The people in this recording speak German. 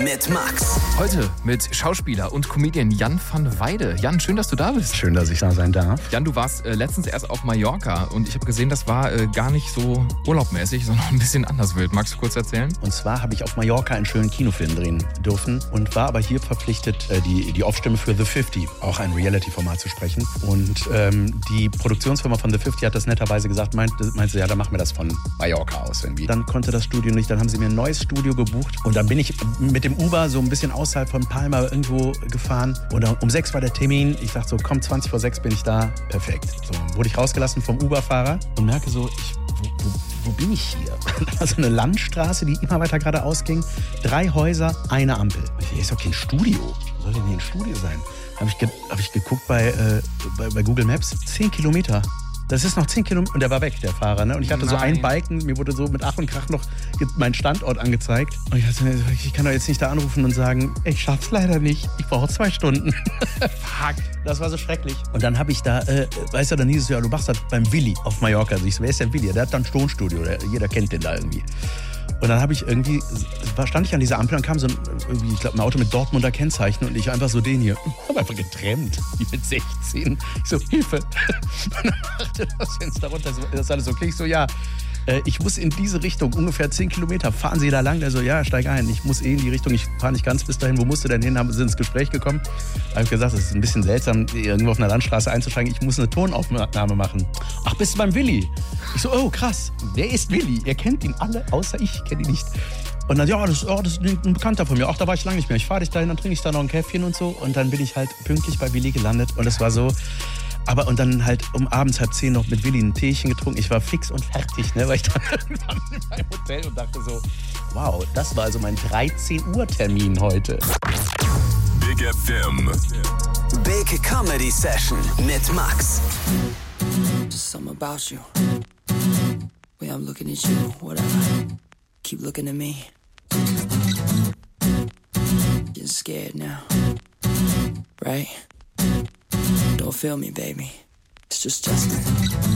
mit Max. Heute mit Schauspieler und Comedian Jan van Weide. Jan, schön, dass du da bist. Schön, dass ich da sein darf. Jan, du warst letztens erst auf Mallorca und ich habe gesehen, das war gar nicht so urlaubmäßig, sondern ein bisschen anders wild. Magst du kurz erzählen? Und zwar habe ich auf Mallorca einen schönen Kinofilm drehen dürfen und war aber hier verpflichtet, die Off-Stimme für The 50, auch ein Reality-Format, zu sprechen. Und die Produktionsfirma von The 50 hat das netterweise gesagt, meinte, ja, dann machen wir das von Mallorca aus irgendwie. Dann konnte das Studio nicht, dann haben sie mir ein neues Studio gebucht und dann bin ich mit dem Uber so ein bisschen außerhalb von Palma irgendwo gefahren und um 6 war der Termin. Ich dachte so, komm, 20 vor 6 bin ich da, perfekt. So, wurde ich rausgelassen vom Uber-Fahrer und merke so, wo bin ich hier? Also eine Landstraße, die immer weiter geradeaus ging, 3 Häuser, eine Ampel. Hier ist doch kein Studio. Wo soll denn hier ein Studio sein? Hab ich geguckt bei Google Maps, 10 Kilometer. Das ist noch 10 Kilometer. Und der war weg, der Fahrer. Ne? Und ich hatte so einen Balken, mir wurde so mit Ach und Krach noch mein Standort angezeigt. Und ich dachte, ich kann doch jetzt nicht da anrufen und sagen, ich schaff's leider nicht. Ich brauche 2 Stunden. Fuck. Das war so schrecklich. Und dann habe ich da, weißt du, dann hieß es ja, du machst das beim Willi auf Mallorca. Also ich so, wer ist der Willi? Der hat dann ein Tonstudio. Jeder kennt den da irgendwie. Und dann habe ich irgendwie, stand ich an dieser Ampel und kam so ich glaube, ein Auto mit Dortmunder Kennzeichen und ich einfach so den hier. Ich habe einfach getrennt, wie mit 16. Ich so, Hilfe. Und dann machte das Fenster runter, das alles okay. Ich so, ja, ich muss in diese Richtung, ungefähr 10 Kilometer. Fahren Sie da lang? Der so, ja, steig ein. Ich muss in die Richtung, ich fahre nicht ganz bis dahin. Wo musst du denn hin? Sind ins Gespräch gekommen. Da habe ich gesagt, es ist ein bisschen seltsam, irgendwo auf einer Landstraße einzusteigen. Ich muss eine Tonaufnahme machen. Ach, bist du beim Willi? Ich so, oh, krass. Wer ist Willi? Ihr kennt ihn alle, außer ich kenne ihn nicht. Und dann, ja, das ist ein Bekannter von mir. Ach, da war ich lange nicht mehr. Ich fahre dich dahin, dann trinke ich da noch ein Käffchen und so. Und dann bin ich halt pünktlich bei Willi gelandet. Und es war so... Aber und dann halt abends 9:30 noch mit Willi ein Teechen getrunken. Ich war fix und fertig, ne, weil ich dann irgendwann in meinem Hotel und dachte so, wow, das war also mein 13 Uhr Termin heute. Big FM. Big Comedy Session mit Max. Just something about you. Way I'm looking at you, whatever. Keep looking at me. Getting scared now. Right? Don't feel me, baby. It's just Justin.